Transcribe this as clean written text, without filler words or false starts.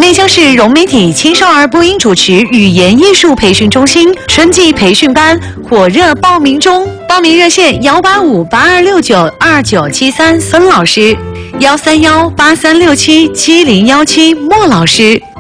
内江市融媒体青少儿播音主持语言艺术培训中心春季培训班火热报名中，报名热线18582692973孙老师，13183677017莫老师。